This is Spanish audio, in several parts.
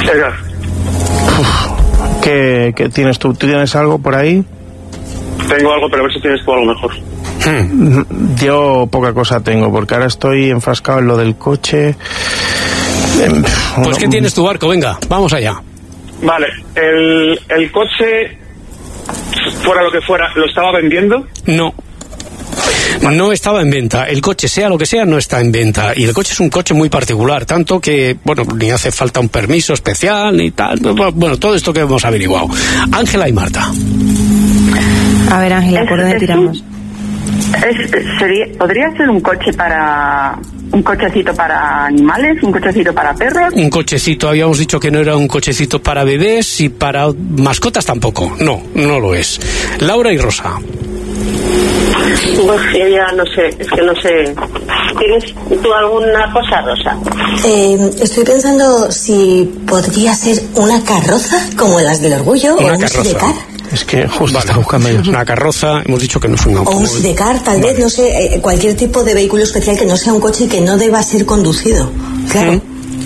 Edgar. ¿Qué tienes tú? ¿Tú tienes algo por ahí? Tengo algo, pero a ver si tienes tú algo mejor. Yo poca cosa tengo, porque ahora estoy enfrascado en lo del coche. Pues ¿qué tienes tu barco? Venga, vamos allá. Vale, el coche, fuera lo que fuera, ¿lo estaba vendiendo? No. No estaba en venta. El coche, sea lo que sea, no está en venta. Y el coche es un coche muy particular, tanto que, bueno, ni hace falta un permiso especial, ni tal. Bueno, todo esto que hemos averiguado. Ángela y Marta. A ver, Ángela, ¿por dónde tiramos? ¿Podría ser un cochecito para animales, un cochecito para perros? Un cochecito, habíamos dicho que no era un cochecito para bebés y para mascotas tampoco. No, no lo es. Laura y Rosa. Pues ya no sé, es que no sé. ¿Tienes tú alguna cosa, Rosa? Estoy pensando si podría ser una carroza como las del Orgullo o un sidecar. Es que justo está buscando ellos. Una carroza, hemos dicho que no es un automóvil. O un sidecar, tal vez, no sé, cualquier tipo de vehículo especial que no sea un coche y que no deba ser conducido. Claro.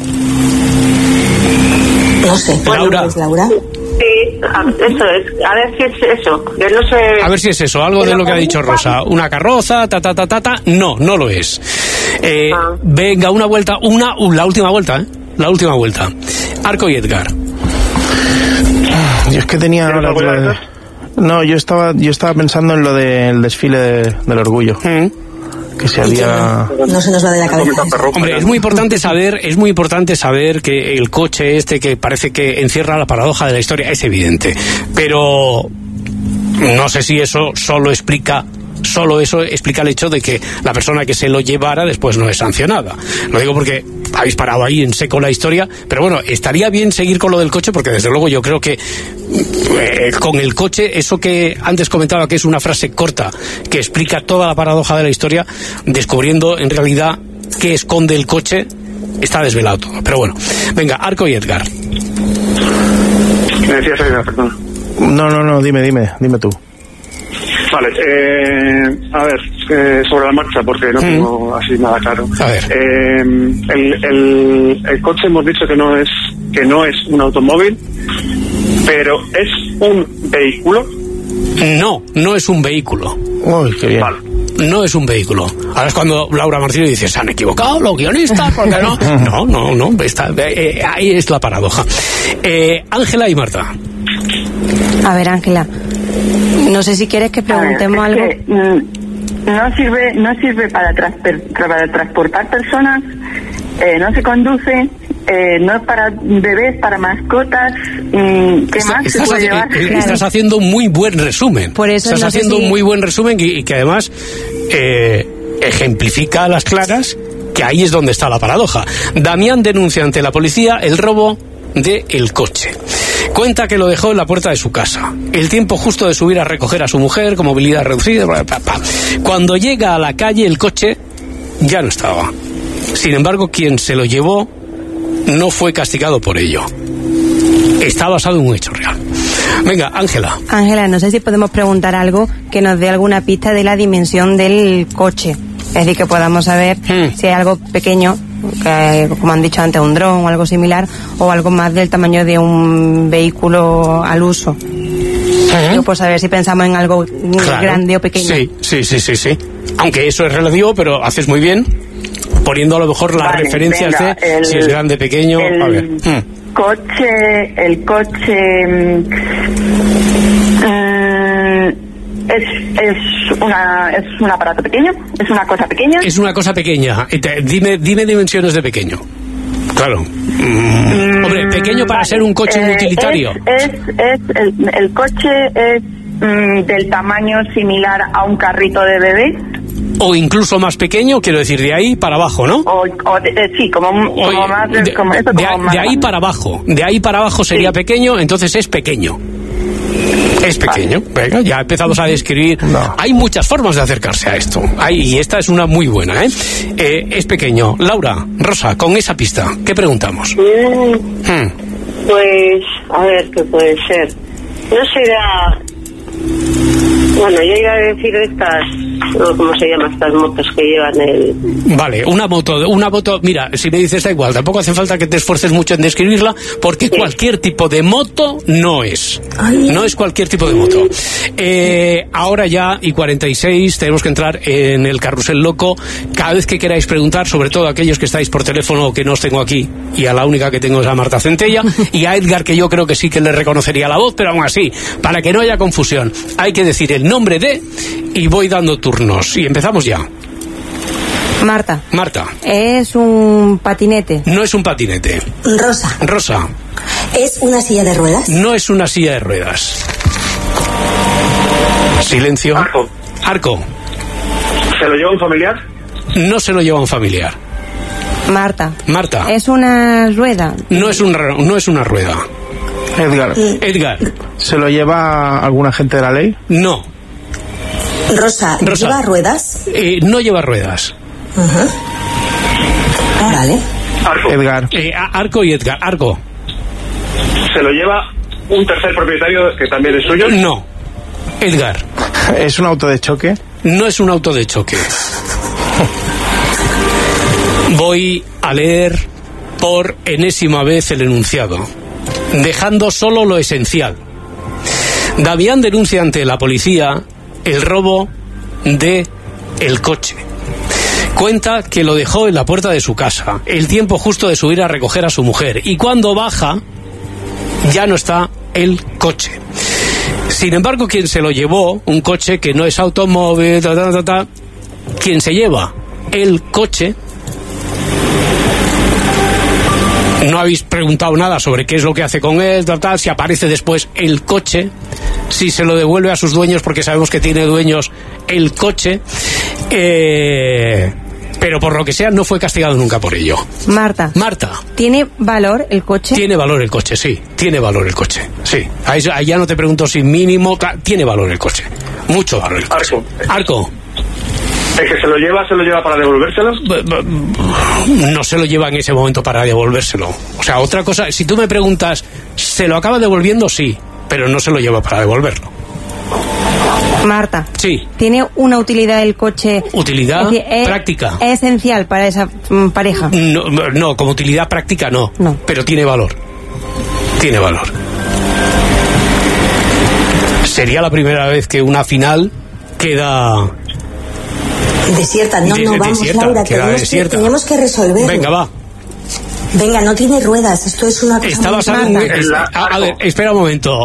No sé. Laura. ¿Es Laura? Sí, eso es. A ver si es eso. Que no sé. A ver si es eso, algo de lo que ha dicho Rosa. Una carroza, No, no lo es. Venga, una vuelta, la última vuelta, ¿eh? La última vuelta. Arco y Edgar. Yo es que tenía ahora... No, yo estaba pensando en lo del desfile del Orgullo. Que se había... No se nos va de la cabeza. Hombre, es muy importante saber que el coche que parece que encierra la paradoja de la historia es evidente. Pero no sé si eso solo explica el hecho de que la persona que se lo llevara después no es sancionada. Lo digo porque habéis parado ahí en seco la historia, pero bueno, estaría bien seguir con lo del coche, porque desde luego yo creo que con el coche, eso que antes comentaba que es una frase corta que explica toda la paradoja de la historia, descubriendo en realidad qué esconde el coche, está desvelado todo. Pero bueno, venga, Arco y Edgar. Me decías, Edgar, perdón. No, dime tú. Vale, a ver, sobre la marcha, porque no tengo así nada claro. A ver. El coche hemos dicho que no es un automóvil, pero ¿es un vehículo? No es un vehículo. Uy, qué bien. Vale. No es un vehículo. Ahora es cuando Laura Martínez dice, se han equivocado los guionistas, ¿por qué no? No, ahí es la paradoja. Ángela y Marta. A ver, Ángela, no sé si quieres que preguntemos algo. No sirve para transportar personas, no se conduce, no es para bebés, para mascotas. ¿Qué más se puede llevar? Estás haciendo un muy buen resumen. Por eso estás haciendo un muy buen resumen y que además ejemplifica a las claras que ahí es donde está la paradoja. Damián denuncia ante la policía el robo del coche. Cuenta que lo dejó en la puerta de su casa. El tiempo justo de subir a recoger a su mujer con movilidad reducida. Cuando llega a la calle, el coche ya no estaba. Sin embargo, quien se lo llevó no fue castigado por ello. Está basado en un hecho real. Venga, Ángela. Ángela, no sé si podemos preguntar algo que nos dé alguna pista de la dimensión del coche. Es decir, que podamos saber si hay algo pequeño, que, como han dicho antes, un dron o algo similar, o algo más del tamaño de un vehículo al uso. Pues saber si pensamos en algo grande o pequeño. Sí. Aunque eso es relativo, pero haces muy bien poniendo a lo mejor las referencias de si es grande, pequeño. A ver. El coche es un aparato pequeño, es una cosa pequeña. Es una cosa pequeña. Dime dimensiones de pequeño. Claro. Hombre, pequeño para ser un coche utilitario. El coche es del tamaño similar a un carrito de bebé. O incluso más pequeño, quiero decir, de ahí para abajo, ¿no? Sí, como más... De ahí para abajo. De ahí para abajo sería pequeño, entonces es pequeño. Es pequeño. Venga, ya empezamos a describir. No. Hay muchas formas de acercarse a esto. Y esta es una muy buena, ¿eh? Es pequeño. Laura, Rosa, con esa pista, ¿qué preguntamos? Pues, a ver, ¿qué puede ser? No Bueno, yo iba a decir estas, ¿cómo se llaman estas motos que llevan el...? Vale, una moto, mira, si me dices da igual, tampoco hace falta que te esfuerces mucho en describirla, porque cualquier tipo de moto no es. No es cualquier tipo de moto. Ahora ya, y 46, tenemos que entrar en el carrusel loco. Cada vez que queráis preguntar, sobre todo aquellos que estáis por teléfono, que no os tengo aquí, y a la única que tengo es a Marta Centella, y a Edgar, que yo creo que sí que le reconocería la voz, pero aún así, para que no haya confusión, hay que decir el nombre de, y voy dando turnos, y empezamos ya. Marta. Es un patinete. No es un patinete. Rosa. ¿Es una silla de ruedas? No es una silla de ruedas. Silencio. Arco. ¿Se lo lleva un familiar? No se lo lleva un familiar. Marta. ¿Es una rueda? No es una rueda. Edgar. ¿Se lo lleva algún agente de la ley? No. Rosa. ¿Lleva ruedas? No lleva ruedas. Vale. Arco. Edgar. Arco y Edgar. Arco. ¿Se lo lleva un tercer propietario que también es suyo? No. Edgar. ¿Es un auto de choque? No es un auto de choque. Voy a leer por enésima vez el enunciado, dejando solo lo esencial. Damián denuncia ante la policía el robo de el coche. Cuenta que lo dejó en la puerta de su casa, el tiempo justo de subir a recoger a su mujer, y cuando baja ya no está el coche. Sin embargo, quien se lo llevó, un coche que no es automóvil, quien se lleva el coche, no habéis preguntado nada sobre qué es lo que hace con él, si aparece después el coche, si se lo devuelve a sus dueños, porque sabemos que tiene dueños el coche, pero por lo que sea no fue castigado nunca por ello. Marta. ¿Tiene valor el coche? Tiene valor el coche, sí. Tiene valor el coche, sí. Ahí ya no te pregunto si mínimo, tiene valor el coche. Mucho valor el coche. Arco. ¿El que se lo lleva para devolvérselo? No se lo lleva en ese momento para devolvérselo. O sea, otra cosa, si tú me preguntas, ¿se lo acaba devolviendo? Sí, pero no se lo lleva para devolverlo. Marta. Sí. ¿Tiene una utilidad el coche? ¿Utilidad? Práctica. ¿Es esencial para esa pareja? No, como utilidad práctica no. Pero tiene valor. Tiene valor. Sería la primera vez que una final queda... Desierta. Vamos, desierta, Laura, tenemos que resolver. Venga, va. Venga, no tiene ruedas, esto es una cosa. Está basado a ver, espera un momento.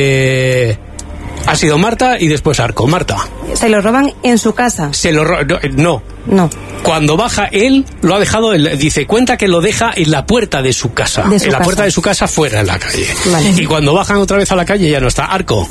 Ha sido Marta y después Arco. Marta. ¿Se lo roban en su casa? No. Cuando baja él, lo ha dejado, cuenta que lo deja en la puerta de su casa. Puerta de su casa fuera en la calle. Vale. Y cuando bajan otra vez a la calle ya no está. Arco.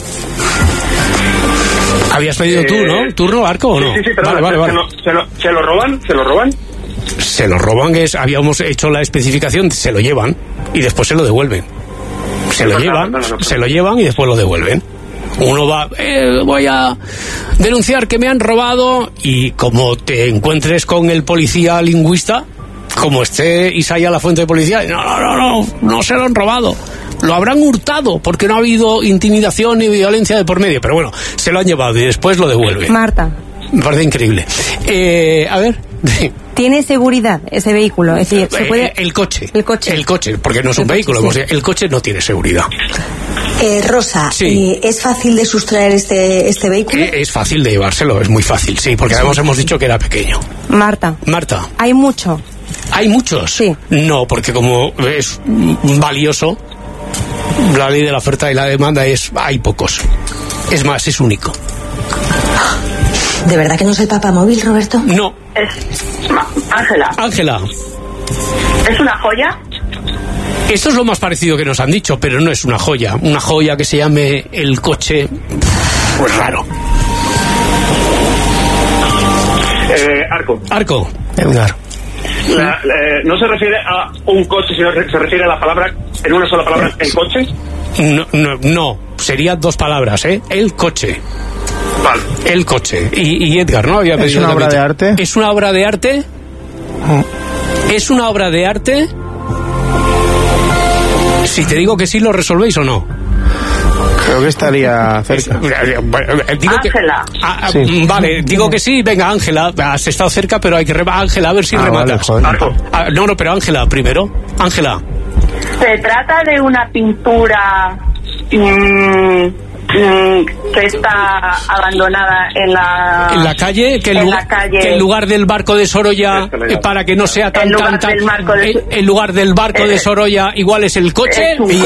¿Habías pedido tú, no? ¿Turno, Arco, o no? Sí, pero vale. ¿Se lo roban? Se lo roban, habíamos hecho la especificación, se lo llevan y después se lo devuelven. Se lo llevan y después lo devuelven. Uno va, voy a denunciar que me han robado, y como te encuentres con el policía lingüista, como esté Isaías la fuente de policía, no se lo han robado. Lo habrán hurtado porque no ha habido intimidación ni violencia de por medio, pero bueno, se lo han llevado y después lo devuelven. Marta. Me parece increíble. A ver. ¿Tiene seguridad ese vehículo? Es decir, ¿se puede... El coche. El coche. El coche, porque no es un vehículo. Sí. El coche no tiene seguridad. Rosa, sí. ¿Es fácil de sustraer este vehículo? Es fácil de llevárselo, es muy fácil, sí, porque además hemos dicho que era pequeño. Marta. ¿Hay mucho? ¿Hay muchos? Sí. No, porque como es valioso, la ley de la oferta y la demanda hay pocos. Es más, es único. ¿De verdad que no es el papamóvil, Roberto? No. Es Ángela. ¿Es una joya? Esto es lo más parecido que nos han dicho, pero no es una joya. Una joya que se llame el coche, pues raro. Arco. Edgar. ¿No se refiere a un coche, sino se refiere a la palabra, en una sola palabra, el coche? No. Serían dos palabras, ¿eh? El coche. Vale. El coche. Y Edgar, ¿no? Había pedido ¿Es una obra de arte? ¿Es una obra de arte? ¿Es una obra de arte? Si te digo que sí, ¿lo resolvéis o no? Creo que estaría cerca. Ángela. Sí. Vale, digo que sí. Venga, Ángela, has estado cerca, pero hay que Ángela, a ver si rematas. Vale, no, pero Ángela primero. Ángela. Se trata de una pintura que está abandonada en la calle, que en lugar del barco de Sorolla, para que no sea tan en lugar del barco de Sorolla igual es el coche,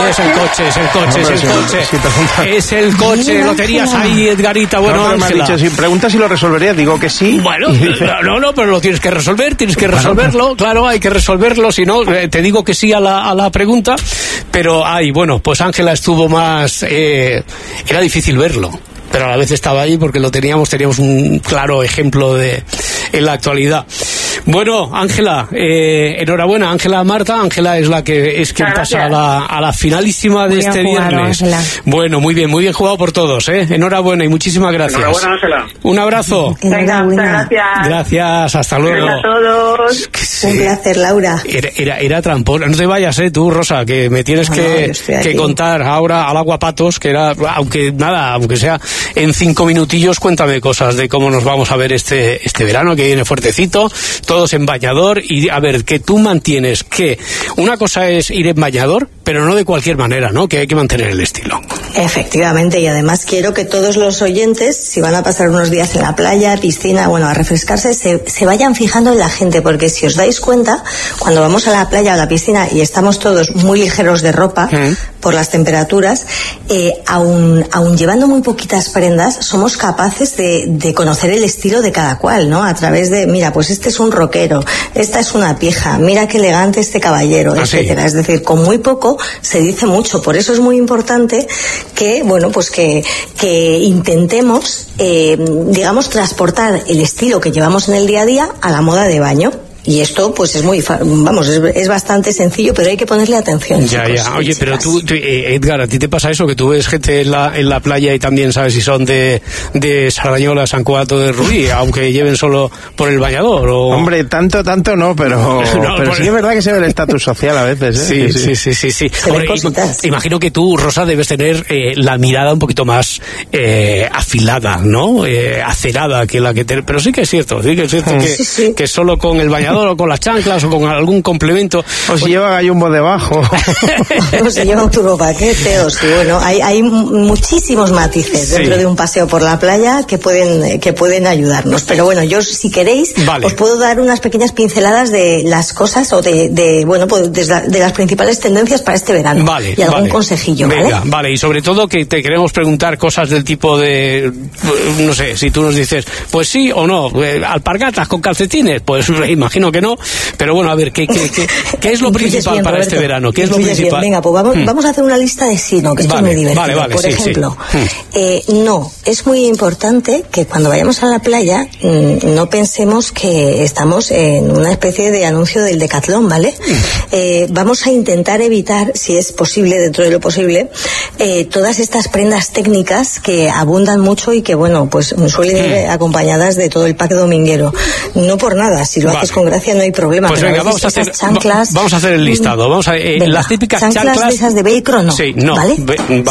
es el coche, lo tenías ahí, Edgarita. Bueno, Ángela, si preguntas si lo resolverías, digo que sí. Bueno, no, pero lo tienes que resolverlo, claro, hay que resolverlo, si no, te digo que sí a la pregunta, pero pues Ángela estuvo más, era difícil verlo, pero a la vez estaba ahí porque lo teníamos un claro ejemplo en la actualidad. Bueno, Ángela, enhorabuena. Ángela Marta, Ángela es la que pasa a la finalísima de este viernes. Ángela. Bueno, muy bien jugado por todos, enhorabuena y muchísimas gracias. Enhorabuena, Ángela. Un abrazo. Venga, muchas gracias. Gracias, hasta luego. Gracias a todos. Un placer, Laura. Era tramposo. No te vayas, tú, Rosa, que me tienes que contar ahora al aguapatos, que era, aunque sea en 5 minutillos, cuéntame cosas de cómo nos vamos a ver este verano, que viene fuertecito, todos en bañador, y a ver, que tú mantienes que una cosa es ir en bañador, pero no de cualquier manera, ¿no? Que hay que mantener el estilo. Efectivamente, y además quiero que todos los oyentes, si van a pasar unos días en la playa, piscina, a refrescarse, se vayan fijando en la gente, porque si os dais cuenta, cuando vamos a la playa o a la piscina y estamos todos muy ligeros de ropa, por las temperaturas, aun llevando muy poquitas prendas, somos capaces de conocer el estilo de cada cual, ¿no? A través de, mira, pues este es un rockero, esta es una pija, mira qué elegante este caballero, etcétera. Es decir, con muy poco se dice mucho. Por eso es muy importante que, que intentemos, transportar el estilo que llevamos en el día a día a la moda de baño. Y esto, pues es bastante sencillo, pero hay que ponerle atención. Ya. Oye, pero tú, Edgar, ¿a ti te pasa eso? Que tú ves gente en la playa y también sabes si son de Sardañola, San Cuato de Rubí, aunque lleven solo por el bañador, o... Hombre, tanto no, pero sí es verdad que se ve el estatus social a veces, ¿eh? Sí. Hombre, imagino que tú, Rosa, debes tener la mirada un poquito afilada, ¿no? Acerada que la que pero sí que es cierto que solo con el bañador o con las chanclas o con algún complemento. O si lleva gallumbo debajo. O si lleva un turbopaquete, hay muchísimos matices dentro de un paseo por la playa que pueden ayudarnos. Pero yo, si queréis, os puedo dar unas pequeñas pinceladas de las cosas o de las principales tendencias para este verano. Y algún consejillo, Vale, y sobre todo que te queremos preguntar cosas del tipo de, no sé, si tú nos dices, pues sí o no, alpargatas con calcetines, pues imagino que no, pero a ver, ¿qué es lo principal para este verano? ¿Qué es lo principal? Venga, pues vamos a hacer una lista de sí, ¿no? Que esto es muy divertido. Por ejemplo, no, es muy importante que cuando vayamos a la playa no pensemos que estamos en una especie de anuncio del Decathlon, ¿vale? Vamos a intentar evitar, si es posible, dentro de lo posible, todas estas prendas técnicas que abundan mucho y que, suelen ir acompañadas de todo el pack dominguero. No por nada, si lo haces con gracia no hay problema. Pues venga, vamos a hacer el listado. Las típicas chanclas de esas de velcro, no. Sí, no. ¿Vale?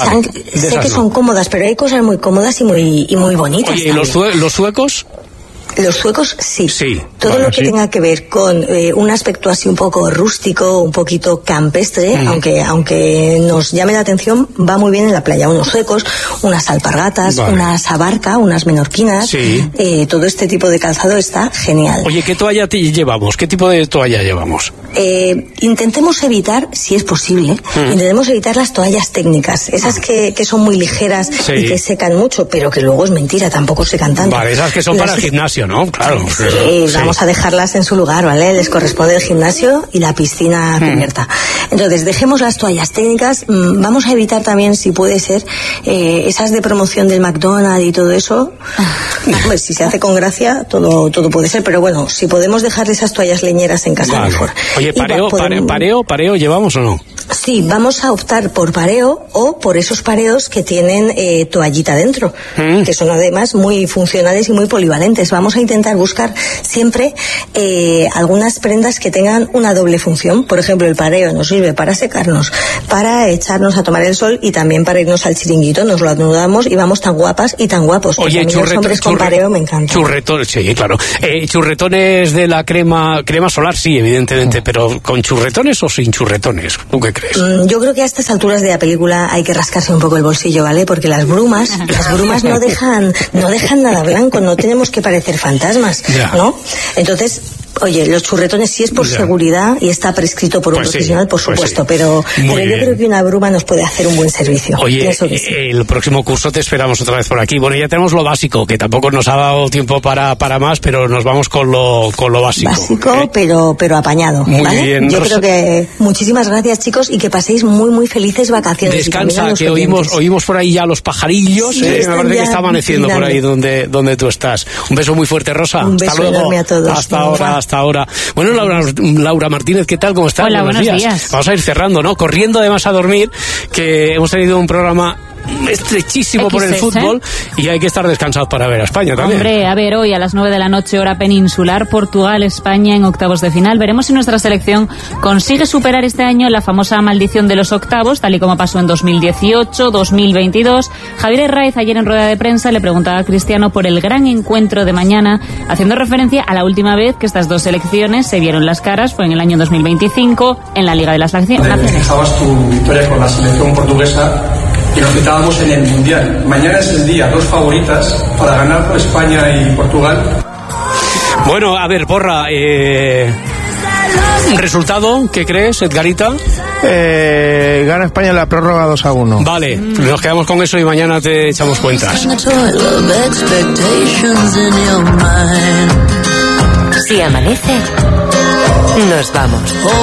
Sé que son cómodas, pero hay cosas muy cómodas y muy bonitas. Oye, ¿y los suecos? Los suecos sí. Todo lo que tenga que ver con un aspecto así un poco rústico, un poquito campestre, aunque nos llame la atención, va muy bien en la playa. Unos suecos, unas alpargatas, unas abarca, unas menorquinas, todo este tipo de calzado está genial. Oye, ¿qué toalla llevamos? ¿Qué tipo de toalla llevamos? Intentemos evitar, si es posible, intentemos evitar las toallas técnicas, esas que son muy ligeras y que secan mucho, pero que luego es mentira, tampoco secan tanto. Vale, esas que son para el gimnasio, ¿no? Claro. Vamos a dejarlas en su lugar, ¿vale? Les corresponde el gimnasio y la piscina cubierta. Entonces, dejemos las toallas técnicas. Vamos a evitar también, si puede ser, esas de promoción del McDonald's y todo eso. Pues si se hace con gracia, todo puede ser, pero si podemos dejar esas toallas leñeras en casa, mejor. Oye, pareo, ¿llevamos o no? Sí, vamos a optar por pareo o por esos pareos que tienen toallita dentro, que son además muy funcionales y muy polivalentes. Vamos a intentar buscar siempre algunas prendas que tengan una doble función. Por ejemplo, el pareo nos sirve para secarnos, para echarnos a tomar el sol y también para irnos al chiringuito. Nos lo anudamos y vamos tan guapas y tan guapos. Oye, los hombres con pareo me encanta. Churretones, sí, claro. Churretones de la crema solar, sí, evidentemente, pero ¿con churretones o sin churretones? ¿Tú qué crees? Yo creo que a estas alturas de la película hay que rascarse un poco el bolsillo, ¿vale? Porque las brumas no dejan nada blanco, no tenemos que parecer fantasmas, ¿no? Entonces, oye, los churretones sí es por seguridad y está prescrito por un profesional, por supuesto, pero yo creo que una bruma nos puede hacer un buen servicio. Oye, el próximo curso te esperamos otra vez por aquí. Bueno, ya tenemos lo básico, que tampoco nos ha dado tiempo para más, pero nos vamos con lo básico. Básico, pero apañado, muy ¿vale? bien. Yo creo que muchísimas gracias, chicos, y que paséis muy, muy felices vacaciones. Descansa, que oímos por ahí ya los pajarillos, sí, me parece que está amaneciendo por ahí donde tú estás. Un beso muy fuerte, Rosa. Un beso enorme a todos. Hasta ahora. Bueno, Laura Martínez, ¿qué tal? ¿Cómo estás? Hola, buenos días. Vamos a ir cerrando, ¿no? Corriendo además a dormir, que hemos tenido un programa estrechísimo por el fútbol, y hay que estar descansados para ver a España también. Hombre, a ver, hoy a las 9 de la noche, hora peninsular, Portugal-España en octavos de final. Veremos si nuestra selección consigue superar este año la famosa maldición de los octavos, tal y como pasó en 2018, 2022. Javier Herraiz ayer en rueda de prensa le preguntaba a Cristiano por el gran encuentro de mañana, haciendo referencia a la última vez que estas dos selecciones se vieron las caras, fue en el año 2025, en la Liga de las Naciones. Fijabas tu victoria con la selección portuguesa y nos citábamos en el Mundial. Mañana es el día, dos favoritas para ganar por España y Portugal. Bueno, a ver, Porra, ¿resultado? ¿Qué crees, Edgarita? Gana España en la prórroga 2-1. Vale, nos quedamos con eso y mañana te echamos cuentas. Si amanece, nos vamos.